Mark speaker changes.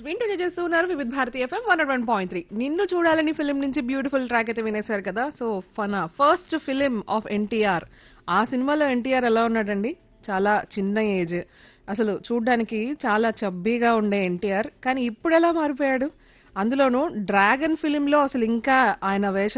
Speaker 1: వింటూనే చేస్తున్నారు వివిధ భారతి ఎఫ్ఎం 101.3. నిన్ను చూడాలని ఫిలిం నుంచి బ్యూటిఫుల్ ట్రాక్ అయితే వినేశారు కదా. So first film of NTR. ఆ సినిమాలో ఎన్టీఆర్ ఎలా ఉన్నాడండి? చాలా చిన్న ఏజ్, అసలు చూడ్డానికి చాలా చబ్బీగా ఉండే ఎన్టీఆర్. కానీ ఇప్పుడు ఎలా మారిపోయాడు? అందులోనూ డ్రాగన్ ఫిలిం లో అసలు ఇంకా ఆయన వేష